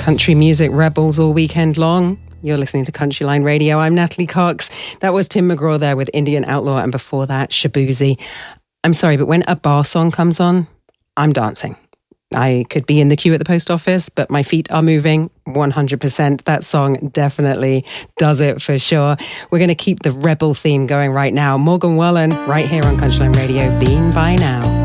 Country music rebels all weekend long. You're listening to Countryline Radio. I'm Natalie Cox. That was Tim McGraw there with Indian Outlaw, and before that, Shaboozey. I'm sorry, but when a bar song comes on, I'm dancing. I could be in the queue at the post office, but my feet are moving 100%. That song definitely does it for sure. We're going to keep the rebel theme going right now. Morgan Wallen, right here on Countryline Radio, Being By Now.